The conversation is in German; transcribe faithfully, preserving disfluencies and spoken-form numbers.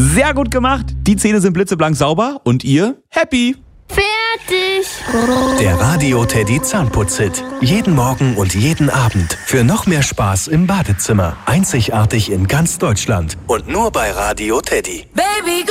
Sehr gut gemacht. Die Zähne sind blitzeblank sauber und ihr happy. Fertig. Der Radio Teddy Zahnputz-Hit. Jeden Morgen und jeden Abend. Für noch mehr Spaß im Badezimmer. Einzigartig in ganz Deutschland. Und nur bei Radio Teddy. Baby.